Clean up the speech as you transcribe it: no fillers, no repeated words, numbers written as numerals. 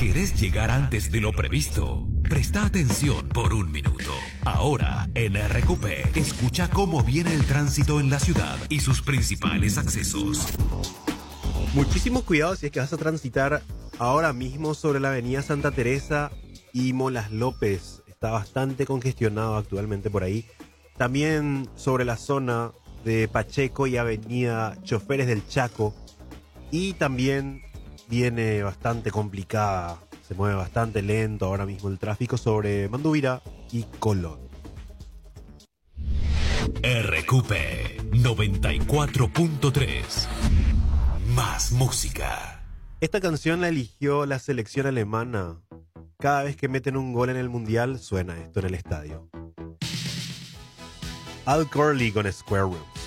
¿Querés llegar antes de lo previsto? Presta atención por un minuto. Ahora, en RQP, escucha cómo viene el tránsito en la ciudad y sus principales accesos. Muchísimo cuidado si es que vas a transitar ahora mismo sobre la avenida Santa Teresa y Molas López. Está bastante congestionado actualmente por ahí. También sobre la zona de Pacheco y avenida Choferes del Chaco. Y también viene bastante complicada, se mueve bastante lento ahora mismo el tráfico sobre Manduvira y Colón. RQP 94.3. Más música. Esta canción la eligió la selección alemana. Cada vez que meten un gol en el mundial suena esto en el estadio. Al Corley con Square Roots.